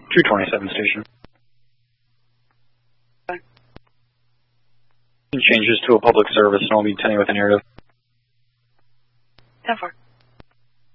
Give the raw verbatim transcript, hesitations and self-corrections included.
two twenty-seven station. Okay. Changes to a public service, and I'll be attending with a narrative. ten four.